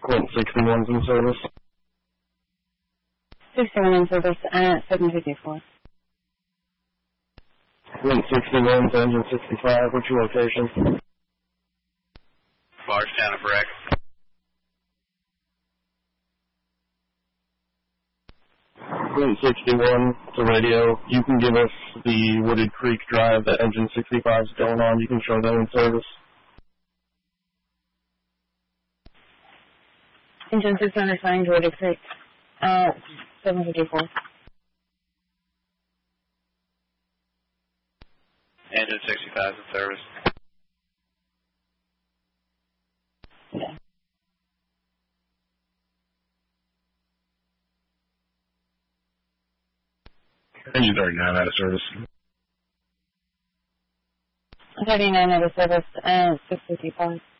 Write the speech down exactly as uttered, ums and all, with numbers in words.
Quint sixty-one's in service. sixty-one in service at seven fifty-four. Quint sixty-one to engine sixty-five, what's your location? Bardstown and Breck. Quint sixty-one to radio. You can give us the Wooded Creek Drive that engine sixty-five is going on. You can show that in service. Engine six hundred assigned to Wooded Creek at seven fifty-four. Engine sixty-five in service. Yeah. Engine thirty-nine out of service. thirty-nine out of service at six fifty-five.